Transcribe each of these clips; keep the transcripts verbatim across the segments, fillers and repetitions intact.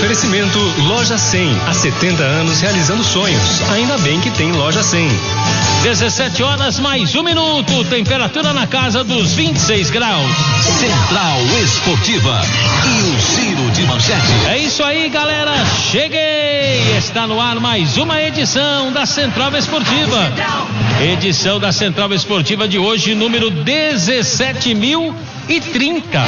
Oferecimento Loja cem, há setenta anos realizando sonhos. Ainda bem que tem Loja cem. dezessete horas mais um minuto, temperatura na casa dos vinte e seis graus. Central Esportiva e o Giro de Manchete. É isso aí, galera, cheguei! Está no ar mais uma edição da Central Esportiva. Edição da Central Esportiva de hoje, número dezessete mil e trinta.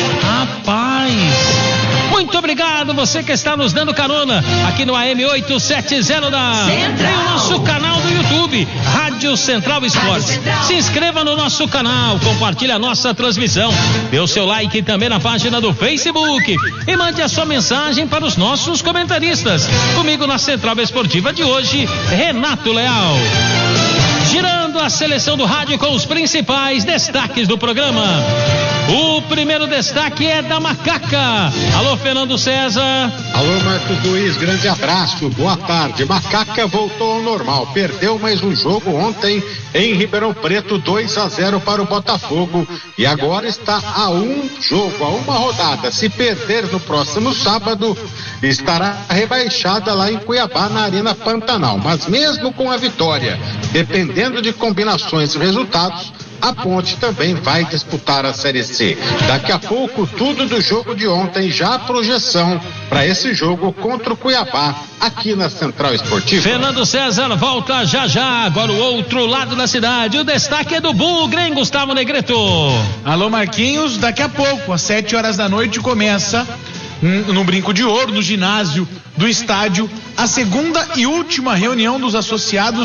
Rapaz! Muito obrigado, você que está nos dando carona aqui no A M oitocentos e setenta da Central. E o nosso canal do YouTube, Rádio Central Esportes. Se inscreva no nosso canal, compartilhe a nossa transmissão, dê o seu like também na página do Facebook e mande a sua mensagem para os nossos comentaristas. Comigo na Central Esportiva de hoje, Renato Leal. Girando a seleção do rádio com os principais destaques do programa. O primeiro destaque é da Macaca. Alô, Fernando César. Alô, Marcos Luiz, grande abraço, boa tarde. Macaca voltou ao normal, perdeu mais um jogo ontem em Ribeirão Preto, dois a zero para o Botafogo, e agora está a um jogo, a uma rodada. Se perder no próximo sábado, estará rebaixada lá em Cuiabá, na Arena Pantanal. Mas mesmo com a vitória, dependendo de combinações e resultados, a Ponte também vai disputar a Série C. Daqui a pouco, tudo do jogo de ontem, já a projeção para esse jogo contra o Cuiabá, aqui na Central Esportiva. Fernando César volta já já, agora o outro lado da cidade. O destaque é do Bugre, hein, Gustavo Negreto? Alô, Marquinhos, daqui a pouco, às sete horas da noite, começa no Brinco de Ouro, no ginásio do estádio, a segunda e última reunião dos associados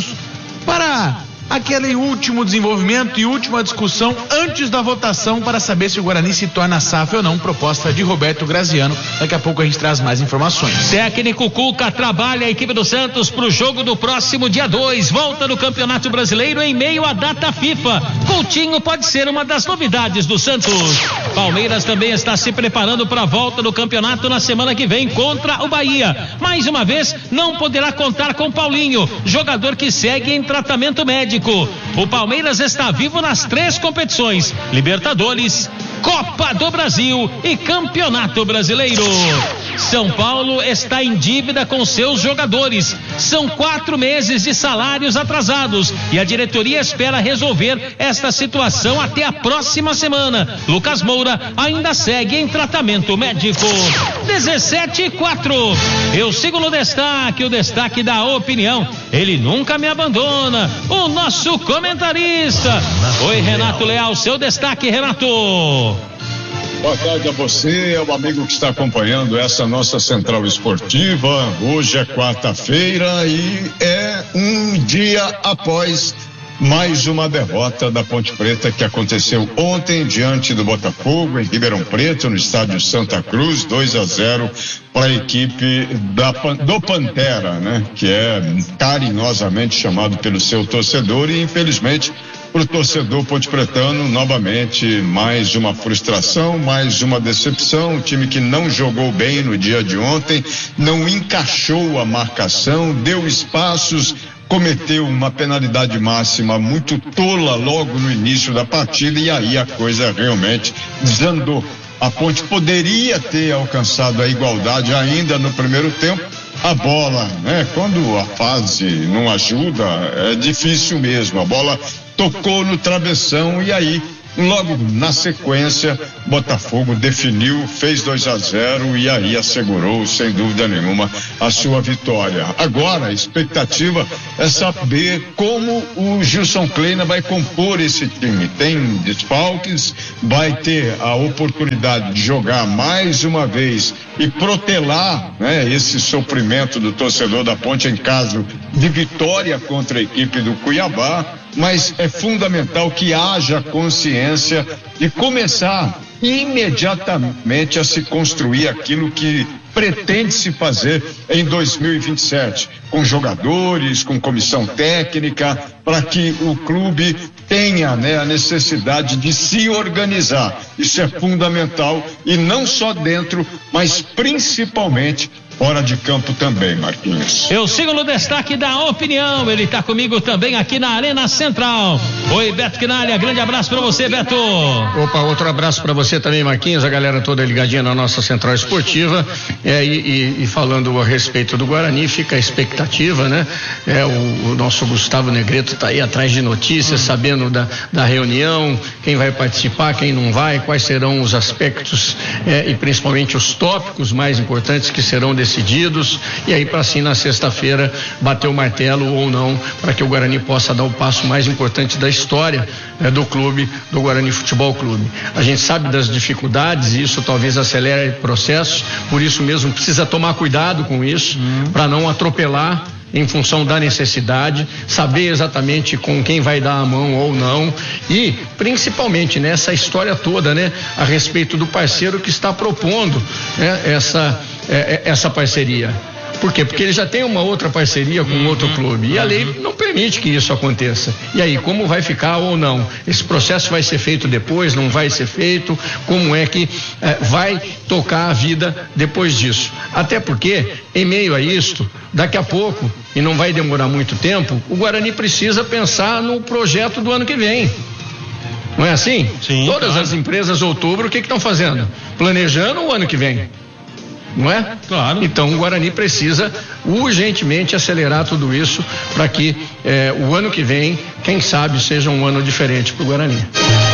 para aquele último desenvolvimento e última discussão antes da votação para saber se o Guarani se torna S A F ou não, proposta de Roberto Graziano. Daqui a pouco a gente traz mais informações. Técnico Cuca trabalha a equipe do Santos para o jogo do próximo dia dois, volta no Campeonato Brasileiro em meio à data FIFA. Coutinho pode ser uma das novidades do Santos. Palmeiras também está se preparando para a volta do campeonato na semana que vem contra o Bahia. Mais uma vez, não poderá contar com Paulinho, jogador que segue em tratamento médico. O Palmeiras está vivo nas três competições: Libertadores, Copa do Brasil e Campeonato Brasileiro. São Paulo está em dívida com seus jogadores. São quatro meses de salários atrasados e a diretoria espera resolver esta situação até a próxima semana. Lucas Moura ainda segue em tratamento médico. dezessete e quatro. Eu sigo no destaque, o destaque da opinião. Ele nunca me abandona. O nosso comentarista. Oi, Renato Leal, seu destaque, Renato. Boa tarde a você, ao amigo que está acompanhando essa nossa Central Esportiva. Hoje é quarta-feira e é um dia após mais uma derrota da Ponte Preta que aconteceu ontem diante do Botafogo em Ribeirão Preto, no estádio Santa Cruz, dois a zero para a equipe da, do Pantera, né? Que é carinhosamente chamado pelo seu torcedor e infelizmente para o torcedor ponte-pretano, novamente mais uma frustração, mais uma decepção. Um time que não jogou bem no dia de ontem, não encaixou a marcação, deu espaços, cometeu uma penalidade máxima muito tola logo no início da partida e aí a coisa realmente desandou. A Ponte poderia ter alcançado a igualdade ainda no primeiro tempo. A bola, né? Quando a fase não ajuda, é difícil mesmo. A bola tocou no travessão e aí, logo na sequência, Botafogo definiu, fez dois a zero e aí assegurou, sem dúvida nenhuma, a sua vitória. Agora, a expectativa é saber como o Gilson Kleina vai compor esse time. Tem desfalques, vai ter a oportunidade de jogar mais uma vez e protelar, né, esse sofrimento do torcedor da Ponte em caso de vitória contra a equipe do Cuiabá. Mas é fundamental que haja consciência de começar imediatamente a se construir aquilo que pretende se fazer em dois mil e vinte e sete, com jogadores, com comissão técnica, para que o clube tenha, né, a necessidade de se organizar. Isso é fundamental e não só dentro, mas principalmente fora de campo também, Marquinhos. Eu sigo no destaque da opinião, ele está comigo também aqui na Arena Central. Oi, Beto Quinalha, grande abraço para você, Beto. Opa, outro abraço para você também, Marquinhos, a galera toda ligadinha na nossa Central Esportiva, é, e, e, e falando a respeito do Guarani, fica a expectativa, né? É, o, o nosso Gustavo Negreto tá aí atrás de notícias, hum. sabendo da, da reunião, quem vai participar, quem não vai, quais serão os aspectos é, e principalmente os tópicos mais importantes que serão decididos, e aí para assim na sexta-feira bater o martelo ou não, para que o Guarani possa dar o passo mais importante da história é, do clube, do Guarani Futebol Clube. A gente sabe das dificuldades e isso talvez acelere processos, por isso mesmo precisa tomar cuidado com isso, hum. para não atropelar em função da necessidade, saber exatamente com quem vai dar a mão ou não, e principalmente nessa história toda, né, a respeito do parceiro que está propondo, né, essa, é, essa parceria. Por quê? Porque ele já tem uma outra parceria com uhum. outro clube e a lei não permite que isso aconteça. E aí, como vai ficar ou não? Esse processo vai ser feito depois, não vai ser feito? Como é que eh, vai tocar a vida depois disso? Até porque, em meio a isto, daqui a pouco, e não vai demorar muito tempo, o Guarani precisa pensar no projeto do ano que vem. Não é assim? Sim, Todas claro. as empresas, outubro, o que estão fazendo? Planejando o ano que vem. Não é? Claro. Então o Guarani precisa urgentemente acelerar tudo isso para que eh, o ano que vem, quem sabe, seja um ano diferente para o Guarani.